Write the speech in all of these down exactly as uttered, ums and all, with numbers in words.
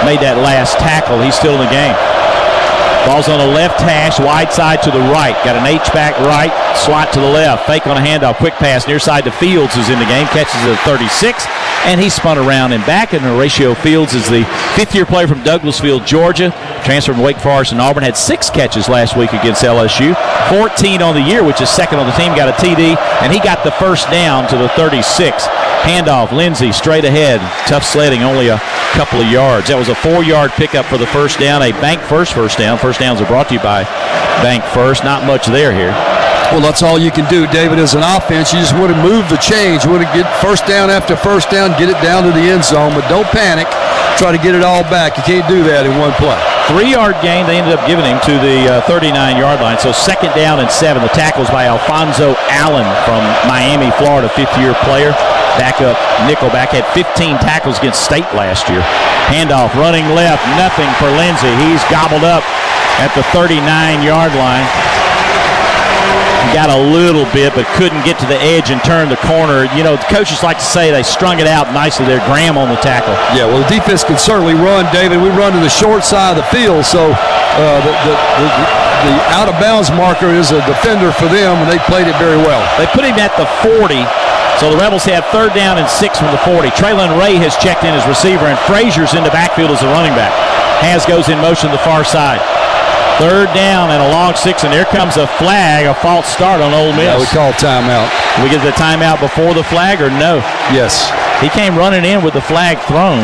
made that last tackle. He's still in the game. Ball's on the left hash, wide side to the right. Got an H-back right, slot to the left. Fake on a handoff, quick pass near side to Fields, who's in the game, catches it at thirty-six, and he spun around and back. And Horatio Fields is the fifth-year player from Douglasville, Georgia. Transferred from Wake Forest and Auburn. Had six catches last week against L S U. fourteen on the year, which is second on the team. Got a T D, and he got the first down to the thirty-six. Handoff, Lindsey straight ahead. Tough sledding, only a couple of yards. That was a four-yard pickup for the first down. A Bank First first down. First downs are brought to you by Bank First. Not much there here. Well, that's all you can do, David, as an offense. You just want to move the chains. You want to get first down after first down, get it down to the end zone, but don't panic. Try to get it all back. You can't do that in one play. Three-yard gain. They ended up giving him to the thirty-nine-yard line. So second down and seven. The tackles by Alfonso Allen from Miami, Florida, fifth-year player. Backup nickelback, had fifteen tackles against State last year. Handoff, running left, nothing for Lindsey. He's gobbled up at the thirty-nine-yard line. He got a little bit, but couldn't get to the edge and turn the corner. You know, the coaches like to say they strung it out nicely there. Graham on the tackle. Yeah, well, the defense can certainly run, David. We run to the short side of the field, so uh, the, the, the, the out-of-bounds marker is a defender for them, and they played it very well. They put him at the forty. So the Rebels have third down and six from the forty. Traylon Ray has checked in as receiver, and Frazier's in the backfield as a running back. Has goes in motion to the far side. Third down and a long six, and here comes a flag, a false start on Ole Miss. Yeah, we call timeout. Did we get the timeout before the flag or no? Yes. He came running in with the flag thrown.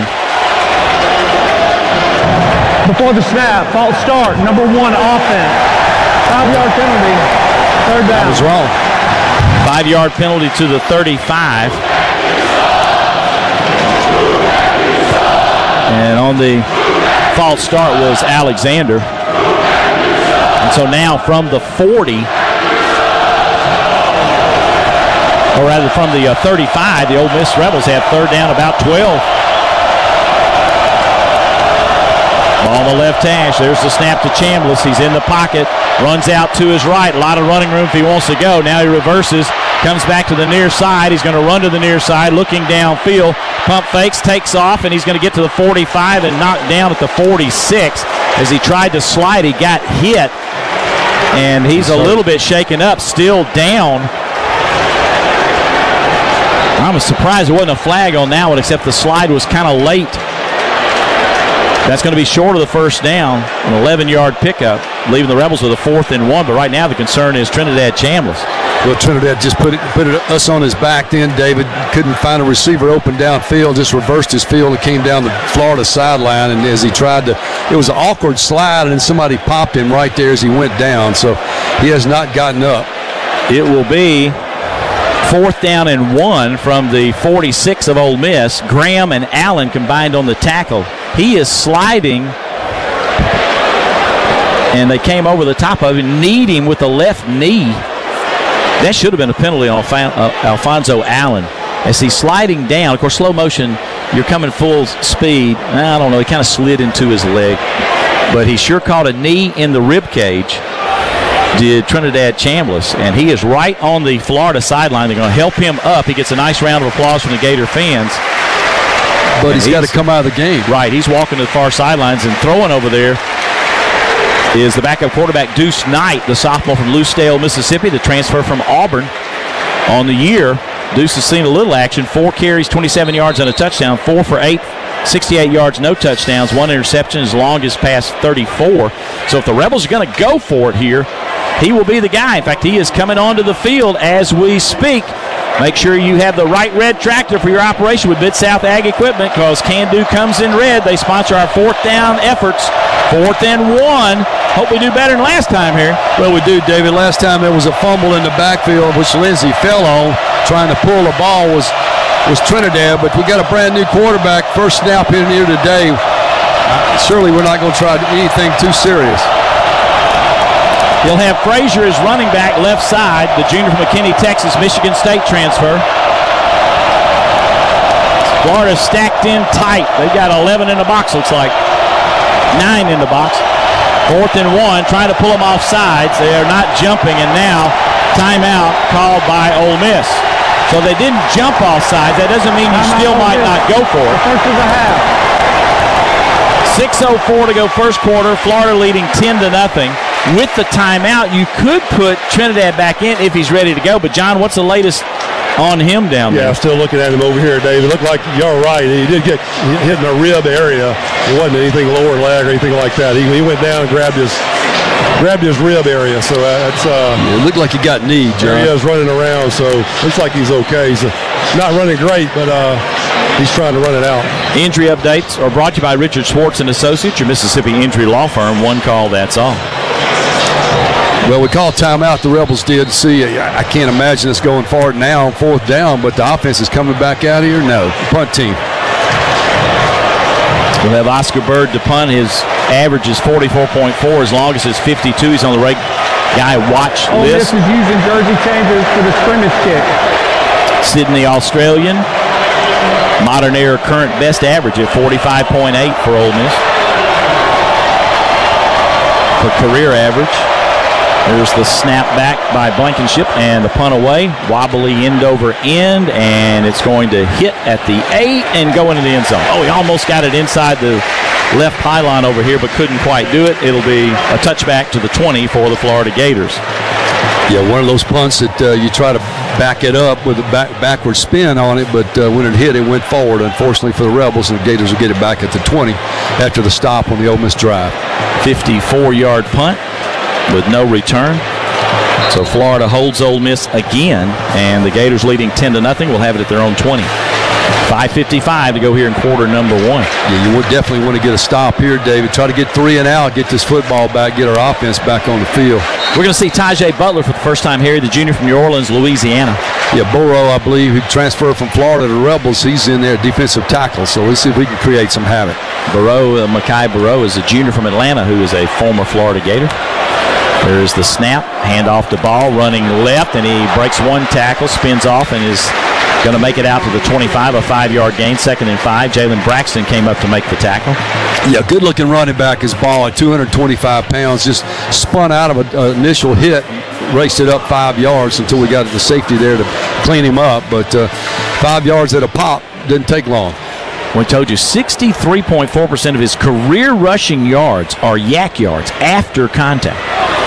Before the snap, false start, number one offense. Five-yard penalty, third down. That was wrong. Five-yard penalty to the thirty-five. And on the false start was Alexander. And so now from the forty, or rather from the uh, thirty-five, the Ole Miss Rebels have third down about twelve. Ball on the left hash. There's the snap to Chambliss. He's in the pocket. Runs out to his right. A lot of running room if he wants to go. Now he reverses. Comes back to the near side. He's going to run to the near side, looking downfield. Pump fakes, takes off, and he's going to get to the forty-five and knock down at the forty-six. As he tried to slide, he got hit. And he's a little bit shaken up, still down. I'm surprised there wasn't a flag on that one, except the slide was kind of late. That's going to be short of the first down, an eleven-yard pickup, leaving the Rebels with a fourth and one. But right now the concern is Trinidad Chambliss. Well, Trinidad just put it, put it us on his back then. David couldn't find a receiver open downfield, just reversed his field and came down the Florida sideline. And as he tried to, it was an awkward slide, and then somebody popped him right there as he went down. So he has not gotten up. It will be fourth down and one from the forty-six of Ole Miss. Graham and Allen combined on the tackle. He is sliding, and they came over the top of him, kneed him with the left knee. That should have been a penalty on Alfonso Allen. As he's sliding down, of course, slow motion, you're coming full speed. I don't know, he kind of slid into his leg. But he sure caught a knee in the rib cage, did Trinidad Chambliss. And he is right on the Florida sideline. They're going to help him up. He gets a nice round of applause from the Gator fans. But he's, he's got to come out of the game. Right, he's walking to the far sidelines and throwing over there is the backup quarterback, Deuce Knight, the sophomore from Lucedale, Mississippi, the transfer from Auburn. On the year, Deuce has seen a little action. Four carries, twenty-seven yards, and a touchdown. Four for eight, sixty-eight yards, no touchdowns. One interception, his longest pass, thirty-four. So if the Rebels are going to go for it here, he will be the guy. In fact, he is coming onto the field as we speak. Make sure you have the right red tractor for your operation with Mid-South Ag Equipment, because Can-Do comes in red. They sponsor our fourth down efforts. Fourth and one. Hope we do better than last time here. Well, we do, David. Last time there was a fumble in the backfield, which Lindsey fell on. Trying to pull the ball was, was Trinidad, but we got a brand new quarterback. First snap in here today. Uh, surely we're not going to try anything too serious. You'll have Frazier as running back left side, the junior from McKinney, Texas, Michigan State transfer. Florida stacked in tight. They've got eleven in the box, looks like. Nine in the box. Fourth and one, trying to pull them off sides. They are not jumping, and now timeout called by Ole Miss. So they didn't jump off sides. That doesn't mean you still might not go for it. First is a half. six oh four to go first quarter. Florida leading ten to nothing. With the timeout, you could put Trinidad back in if he's ready to go. But, John, what's the latest on him down there? Yeah, I'm still looking at him over here, Dave. It looked like you're right. He did get hit in the rib area. It wasn't anything lower leg or anything like that. He, he went down and grabbed his grabbed his rib area. So that's uh, yeah, it looked like he got kneed, John. There he is running around. So looks like he's okay. He's uh, not running great, but uh, he's trying to run it out. Injury updates are brought to you by Richard Schwartz and Associates, your Mississippi injury law firm. One call, that's all. Well, we called timeout. The Rebels did. See, I can't imagine us going forward now on fourth down, but the offense is coming back out here. No, punt team. We'll have Oscar Bird to punt. His average is forty-four point four. His longest is fifty-two. He's on the right guy watch Ole list. Miss is using jersey changes for the scrimmage kick. Sydney Australian. Modern era current best average at forty-five point eight for Ole Miss. For career average. There's the snap back by Blankenship and the punt away. Wobbly end over end, and it's going to hit at the eight and go into the end zone. Oh, he almost got it inside the left pylon over here, but couldn't quite do it. It'll be a touchback to the twenty for the Florida Gators. Yeah, one of those punts that uh, you try to back it up with a back, backward spin on it, but uh, when it hit, it went forward, unfortunately for the Rebels, and the Gators will get it back at the twenty after the stop on the Ole Miss drive. fifty-four yard punt with no return. So Florida holds Ole Miss again, and the Gators leading ten to nothing will have it at their own twenty. five fifty-five to go here in quarter number one. Yeah, you would definitely want to get a stop here, David. Try to get three and out, get this football back, get our offense back on the field. We're going to see Tajay Butler for the first time here, the junior from New Orleans, Louisiana. Yeah, Burrow, I believe, who transferred from Florida to the Rebels, he's in there defensive tackle, so let's see if we can create some havoc. Burrow, uh, Mekhi Burrow is a junior from Atlanta who is a former Florida Gator. There's the snap, hand off the ball, running left, and he breaks one tackle, spins off, and is going to make it out to the twenty-five, a five-yard gain, second and five. Jalen Braxton came up to make the tackle. Yeah, good-looking running back. His ball at two hundred twenty-five pounds, just spun out of an initial hit, raced it up five yards until we got the safety there to clean him up. But uh, five yards at a pop didn't take long. We told you sixty-three point four percent of his career rushing yards are yak yards after contact.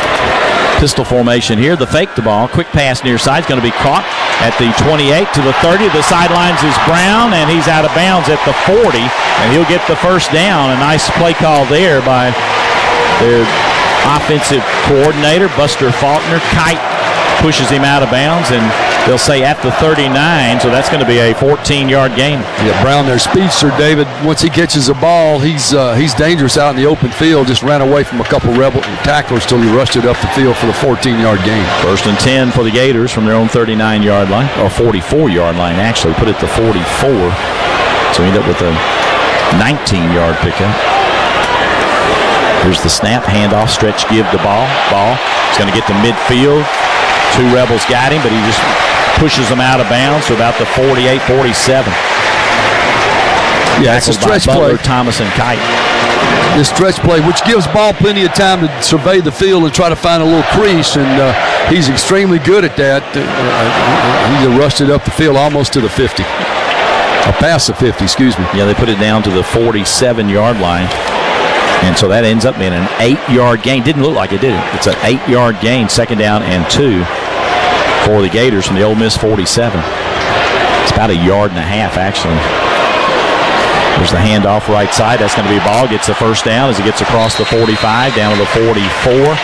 Pistol formation here. The fake the ball. Quick pass near side. Is going to be caught at the twenty-eight to the thirty. The sidelines is Brown, and he's out of bounds at the forty. And he'll get the first down. A nice play call there by their offensive coordinator, Buster Faulkner. Kite pushes him out of bounds, and they'll say at the thirty-nine, so that's going to be a fourteen-yard gain. Yeah, Brown, their speedster, David, once he catches the ball, he's uh, he's dangerous out in the open field. Just ran away from a couple Rebel tacklers till he rushed it up the field for the fourteen-yard gain. First and ten for the Gators from their own thirty-nine-yard line, or forty-four-yard line, actually. Put it to forty-four, so we end up with a nineteen-yard pickup. Here's the snap, handoff, stretch, give the ball. Ball is going to get to midfield. Two Rebels got him, but he just pushes them out of bounds to about the forty-eight forty-seven. Yeah, it's a stretch Butler, play. Thomas, and Kite. This stretch play, which gives Ball plenty of time to survey the field and try to find a little crease, and uh, he's extremely good at that. Uh, he rushed it up the field almost to the fifty. Or past the fifty, excuse me. Yeah, they put it down to the forty-seven-yard line. And so that ends up being an eight-yard gain. Didn't look like it, did it? It's an eight-yard gain, second down and two for the Gators from the Ole Miss forty-seven. It's about a yard and a half, actually. There's the handoff right side. That's going to be a ball. Gets the first down as he gets across the forty-five, down to the forty-four.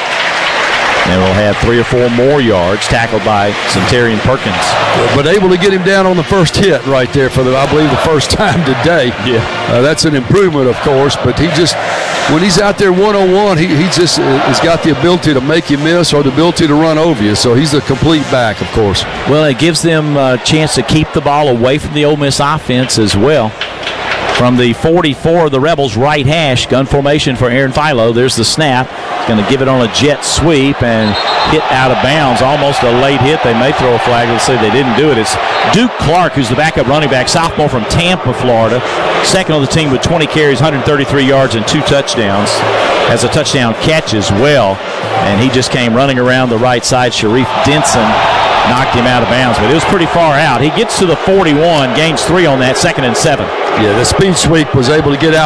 And we'll have three or four more yards tackled by Centurion Perkins. But able to get him down on the first hit right there for, the, I believe, the first time today. Yeah. Uh, that's an improvement, of course, but he just, when he's out there one-on-one, he, he just has got the ability to make you miss or the ability to run over you. So he's a complete back, of course. Well, it gives them a chance to keep the ball away from the Ole Miss offense as well. From the forty-four, the Rebels right hash, gun formation for Aaron Philo. There's the snap. He's going to give it on a jet sweep and hit out of bounds. Almost a late hit. They may throw a flag. Let's say they didn't do it. It's Duke Clark, who's the backup running back, sophomore from Tampa, Florida. Second on the team with twenty carries, one hundred thirty-three yards, and two touchdowns. Has a touchdown catch as well. And he just came running around the right side. Sharif Denson knocked him out of bounds, but it was pretty far out. He gets to the forty-one, gains three on that, second and seven. Yeah, the speed sweep was able to get out.